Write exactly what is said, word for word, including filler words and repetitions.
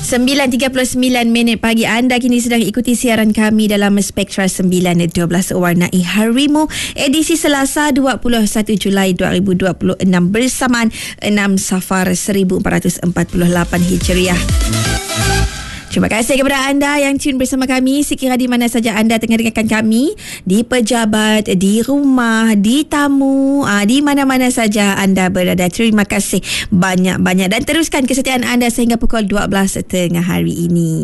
sembilan tiga puluh sembilan minit pagi. Anda kini sedang ikuti siaran kami dalam Spectra sembilan dua belas Warnai Harimu, edisi Selasa dua puluh satu Julai dua ribu dua puluh enam bersamaan enam Safar seribu empat ratus empat puluh lapan Hijriah. Terima kasih kepada anda yang tune bersama kami sekira di mana saja anda tengah dengarkan kami, di pejabat, di rumah, di tamu, aa, di mana-mana saja anda berada. Terima kasih banyak-banyak dan teruskan kesetiaan anda sehingga pukul dua belas tengah hari ini.